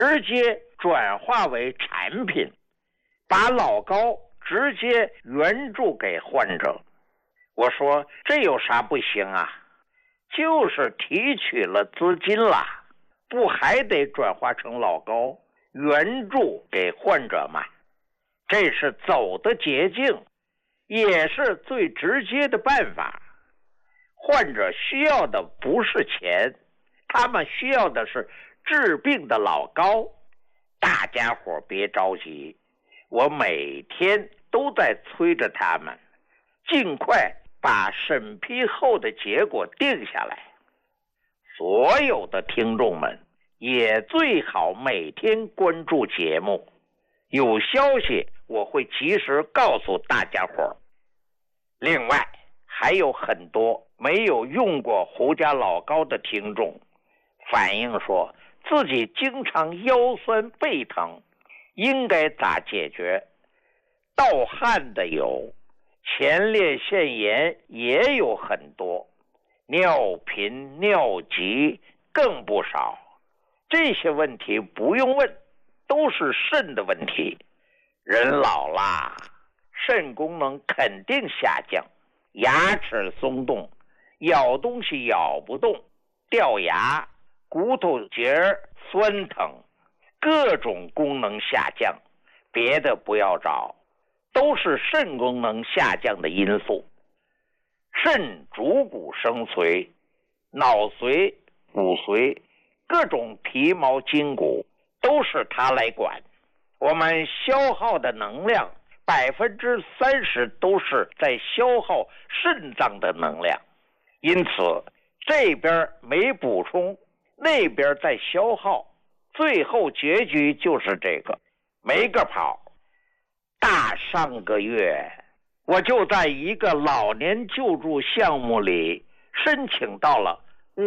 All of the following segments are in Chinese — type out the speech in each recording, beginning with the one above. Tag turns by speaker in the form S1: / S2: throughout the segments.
S1: 直接转化为产品，把老高直接援助给患者。我说这有啥不行啊？就是提取了资金啦，不还得转化成老高援助给患者吗？这是走的捷径，也是最直接的办法。患者需要的不是钱，他们需要的是治病的老高。大家伙别着急，我每天都在催着他们尽快把审批后的结果定下来。所有的听众们也最好每天关注节目，有消息我会及时告诉大家伙。另外还有很多没有用过胡家老高的听众反映说自己经常腰酸背疼，应该咋解决？盗汗的有，前列腺炎也有很多，尿频尿急更不少。这些问题不用问，都是肾的问题。人老啦，肾功能肯定下降，牙齿松动，咬东西咬不动，掉牙，骨头节酸疼，各种功能下降，别的不要找，都是肾功能下降的因素。肾主骨生髓，脑髓、骨髓，各种皮毛筋骨都是它来管。我们消耗的能量30%都是在消耗肾脏的能量，因此这边没补充，那边在消耗，最后结局就是这个，没个跑。上个月我就在一个老年救助项目里申请到了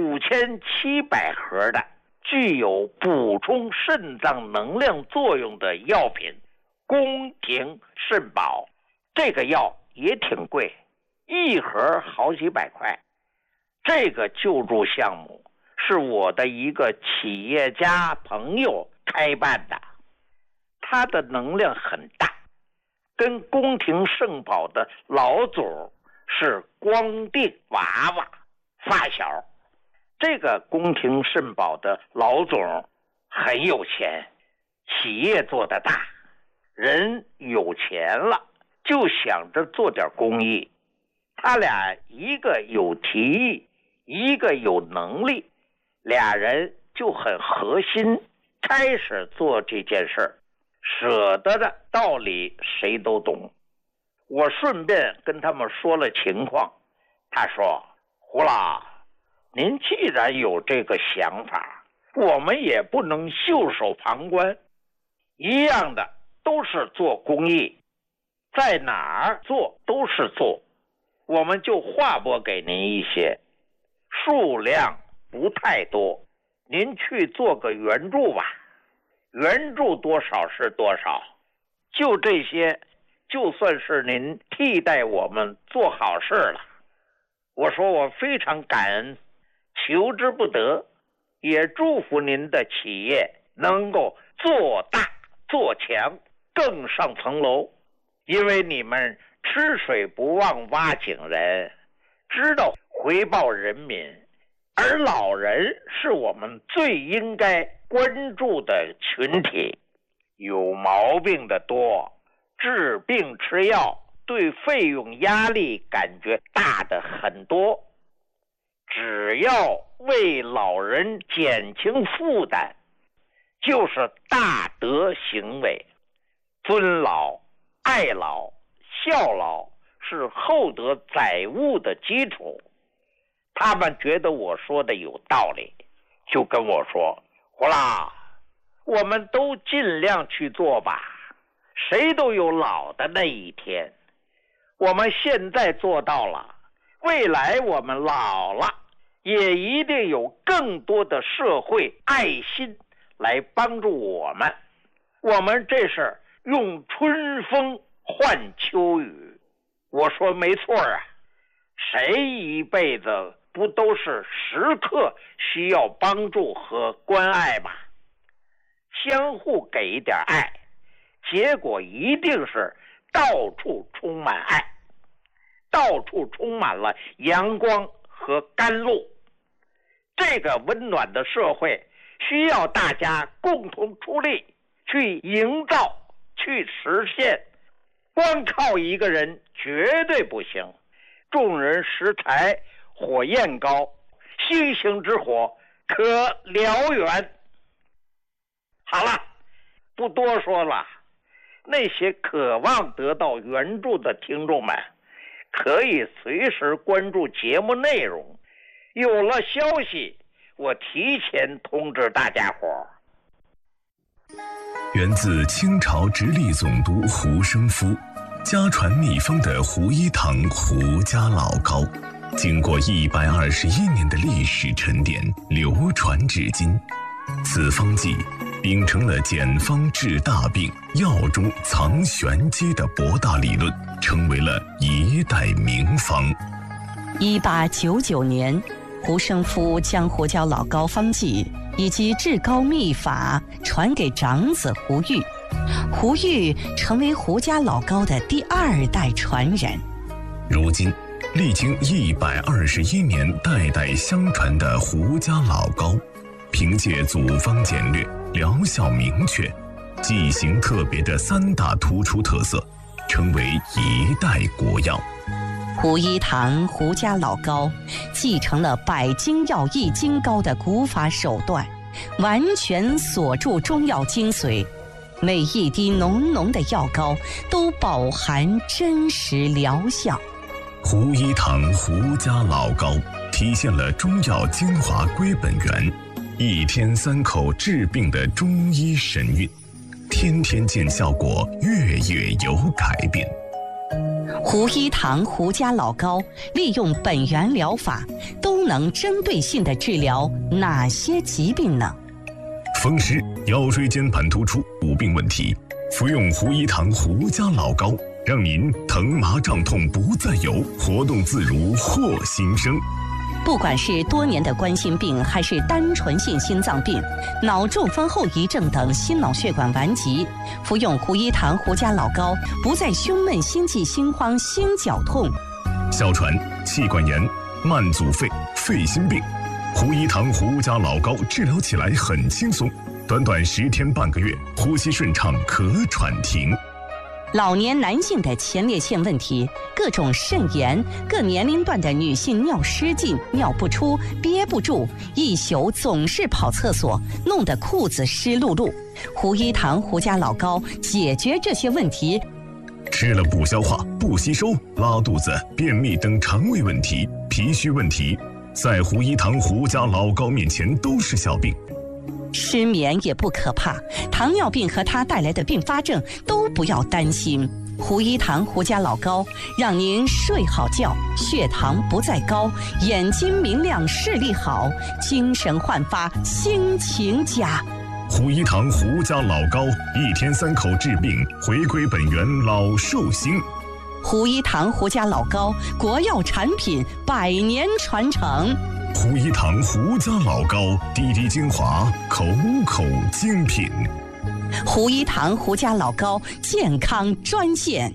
S1: 5700盒的具有补充肾脏能量作用的药品宫廷肾宝。这个药也挺贵，一盒好几百块。这个救助项目是我的一个企业家朋友开办的，他的能量很大，跟宫廷肾宝的老总是光腚娃娃发小。这个宫廷肾宝的老总很有钱，企业做得大，人有钱了就想着做点公益。他俩一个有提议，一个有能力，俩人就很核心，开始做这件事儿。舍得的道理谁都懂。我顺便跟他们说了情况，他说：胡老，您既然有这个想法，我们也不能袖手旁观，一样的都是做公益，在哪儿做都是做，我们就划拨给您一些，数量不太多，您去做个援助吧，援助多少是多少，就这些，就算是您替代我们做好事了。我说我非常感恩，求之不得，也祝福您的企业能够做大做强，更上层楼。因为你们吃水不忘挖井人，知道回报人民，而老人是我们最应该关注的群体。有毛病的多，治病吃药对费用压力感觉大的很多，只要为老人减轻负担，就是大德行为。尊老、爱老、孝老是厚德载物的基础。他们觉得我说的有道理，就跟我说：胡老，我们都尽量去做吧，谁都有老的那一天。我们现在做到了，未来我们老了，也一定有更多的社会爱心来帮助我们。我们这是用春风换秋雨。我说没错啊，谁一辈子不都是时刻需要帮助和关爱吗？ 相互给一点爱，结果一定是到处充满爱，到处充满了阳光和甘露。这个温暖的社会需要大家共同出力去营造、去实现，光靠一个人绝对不行。众人拾柴火焰高，星星之火可燎原。好了，不多说了，那些渴望得到援助的听众们可以随时关注节目内容，有了消息我提前通知大家伙。
S2: 源自清朝直隶总督胡生夫家传秘方的胡一堂胡家老膏，经过121年的历史沉淀，流传至今。此方剂秉承了简方治大病、药中藏玄机的博大理论，成为了一代名方。
S3: 1899年，胡生夫将胡椒老膏方剂以及治膏秘法传给长子胡玉，胡玉成为胡家老膏的第2代传人。
S2: 如今，历经121年代代相传的胡家老膏，凭借组方简略、疗效明确、剂型特别的3大突出特色，成为一代国药。
S3: 胡一堂胡家老膏继承了百精药易筋膏的古法手段，完全锁住中药精髓，每一滴浓浓的药膏都饱含真实疗效。
S2: 胡一堂胡家老膏体现了中药精华归本源，1天3口治病的中医神韵，天天见效果，月月有改变。
S3: 胡一堂胡家老膏利用本源疗法，都能针对性地治疗哪些疾病呢？
S2: 风湿、腰椎间盘突出、骨病问题，服用胡一堂胡家老膏，让您疼麻胀痛不再有，活动自如获新生。
S3: 不管是多年的冠心病，还是单纯性心脏病、脑中风后遗症等心脑血管顽疾，服用胡一堂胡家老膏，不再胸闷、心悸、心慌、心绞痛。
S2: 哮喘、气管炎、慢阻肺、肺心病，胡一堂胡家老膏治疗起来很轻松，短短10天半个月，呼吸顺畅，咳喘停。
S3: 老年男性的前列腺问题，各种肾炎，各年龄段的女性尿失禁、尿不出、憋不住，一宿总是跑厕所，弄得裤子湿漉漉。胡一堂胡家老膏解决这些问题。
S2: 吃了不消化、不吸收、拉肚子、便秘等肠胃问题、脾虚问题，在胡一堂胡家老膏面前都是小病。
S3: 失眠也不可怕，糖尿病和它带来的并发症都不要担心。胡一堂胡家老膏让您睡好觉，血糖不再高，眼睛明亮，视力好，精神焕发，心情佳。
S2: 胡一堂胡家老膏，1天3口治病，回归本源，老寿星。
S3: 胡一堂胡家老膏，国药产品，100年传承。
S2: 胡一堂胡家老膏，滴滴精华，口口精品。
S3: 胡一堂胡家老膏健康专线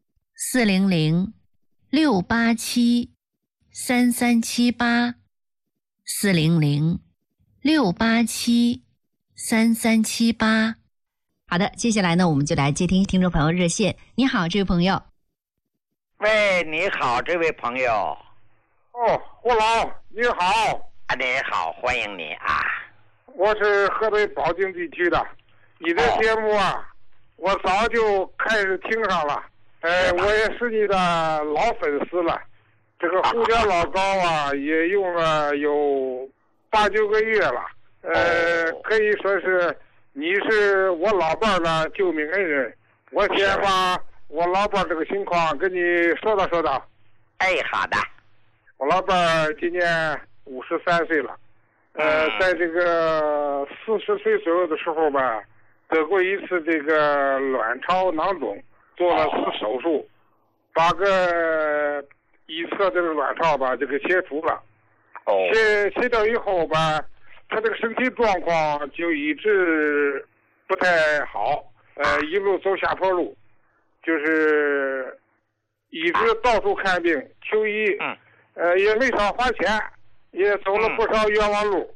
S4: 400-687-3378，400-687-3378。好的，接下来呢，我们就来接听听众朋友热线。你好，这位朋友。
S1: 喂，你好，这位朋友。
S5: 哦，胡老，你好。
S1: 啊，你好，欢迎你啊。
S5: 我是河北保定地区的，你的节目啊，我早就开始听上了。我也是你的老粉丝了。这个胡家老膏啊，也用了有8、9个月了。可以说是你是我老伴的救命恩人。我先把我老伴这个情况跟你说道说道。
S1: 哎，好的。
S5: 我老伴今年53岁了，在这个40岁左右的时候吧，得过一次这个卵巢囊肿，做了次手术，把个一侧这个卵巢吧就给切除了。切掉以后吧，他这个身体状况就一直不太好，一路走下坡路，就是一直到处看病求医，也没少花钱，也走了不少冤枉路。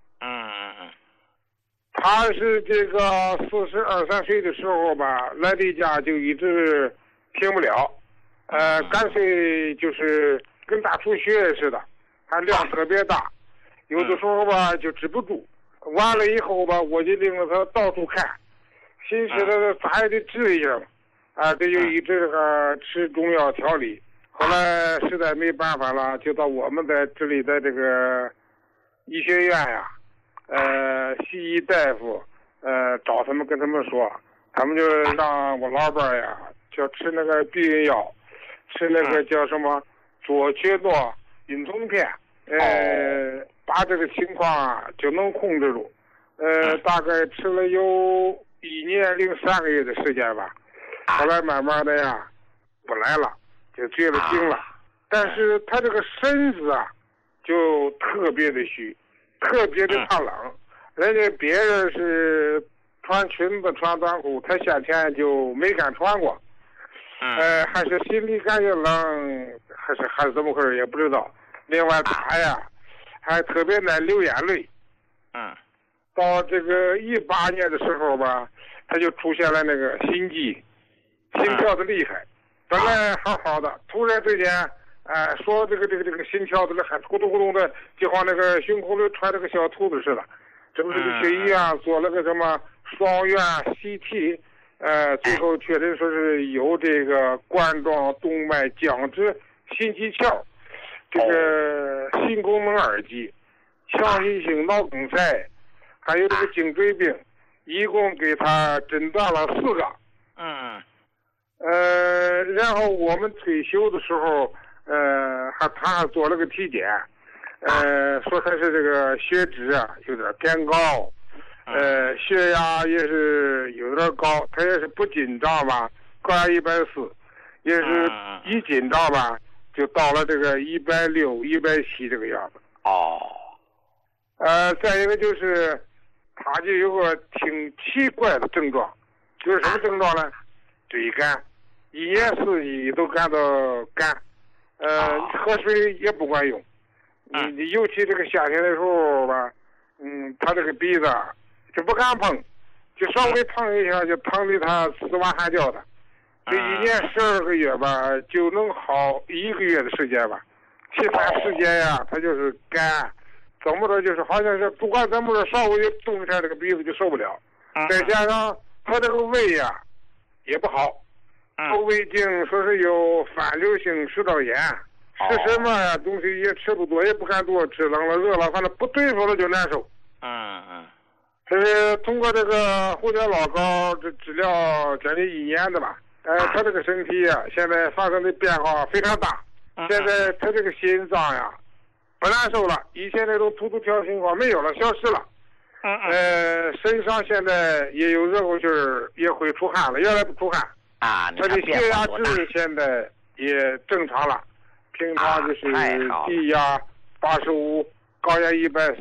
S5: 他是这个42、43岁的时候吧，来这家就一直停不了，干脆就是跟大出血似的，还量特别大，有的时候吧就止不住。完了以后吧，我就领着他到处看，寻思他咋也得治一下嘛，这就一直这个吃中药调理。后来实在没办法了，就到我们在这里的这个医学院呀，西医大夫，找他们跟他们说，他们就让我老伴呀，就吃那个避孕药，吃那个叫什么左曲诺孕酮片，把这个情况啊就能控制住。大概吃了有1年03个月的时间吧，后来慢慢的呀不来了，就绝了经了。但是他这个身子啊就特别的虚，特别的怕冷。人家别人是穿裙子穿短裤，他先前就没敢穿过。还是心里感觉冷，还是怎么回事也不知道。另外他呀还特别爱流眼泪。到这个18年的时候吧，他就出现了那个心悸，心跳的厉害。本来好好的，突然之间，说这个心跳的还咕咚咕咚的，就像那个胸口里穿这个小兔子似的。这不是去医院做了个什么双院 CT， 最后确诊说是有这个冠状动脉僵直心肌鞘，这个心功能二级，强心性脑梗塞，还有这个颈椎病，一共给他诊断了4个。然后我们退休的时候，他还做了个体检，说他是这个血脂啊有点偏高，血压也是有点高，他也是不紧张吧，高压140，也是一紧张吧就到了这个160、170这个样子。再一个就是他就有个挺奇怪的症状，就是什么症状呢？嘴干，一年四季都感到干，喝水也不管用。你尤其这个夏天的时候吧，他这个鼻子就不敢碰，就稍微碰一下就疼得他死哇喊叫的。这一年12个月吧，就能好1个月的时间吧，其他时间呀，他就是干，怎么着就是好像是不管怎么着，稍微动一下这个鼻子就受不了。再加上他这个胃呀也不好，胃镜说是有反流性食道炎。吃什么呀？东西也吃不多，也不敢多吃，冷了热了，反正不对付了就难受。这是通过这个胡椒老膏这治疗将近1年的吧。他这个身体啊，现在发生的变化非常大。现在他这个心脏呀，不难受了，以前那种突突跳情况没有了，消失了。身上现在也有热乎劲儿，也会出汗了，原来不出汗。他的血压值现在也正常了。平常就是低压85，高压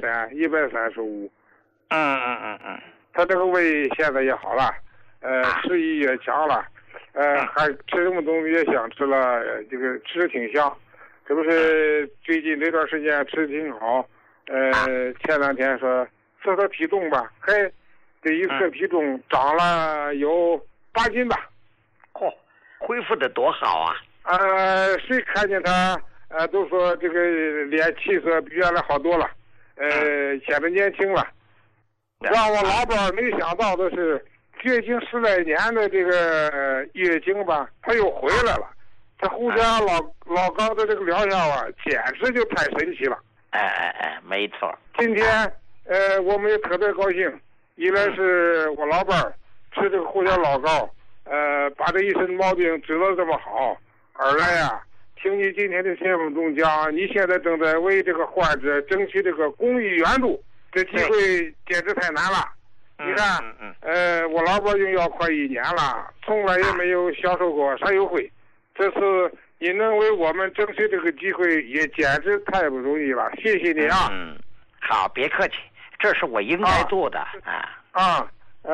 S5: 130、135。他这个胃现在也好了，食欲也强了，还吃什么东西也想吃了，这个吃的挺香。这不是最近这段时间吃的挺好，前2天说测测体重吧，这一测体重长了有8斤吧。
S1: 恢复的多好啊！
S5: 谁看见他都说这个脸气色比原来好多了，显得年轻了。让我老伴没想到的是，绝经10来年的这个月经吧，他又回来了。他胡家老高的这个疗效啊，简直就太神奇了。
S1: 没错。
S5: 今天我们也特别高兴，一来是我老伴吃这个胡椒老膏，把这一身毛病治得这么好。二来呀，听你今天的节目中讲，你现在正在为这个患者争取这个公益援助，这机会简直太难了。你看，我老伴用药快1年了，从来也没有享受过啥优惠。这次你能为我们争取这个机会，也简直太不容易了，谢谢你啊！
S1: 好，别客气，这是我应该做的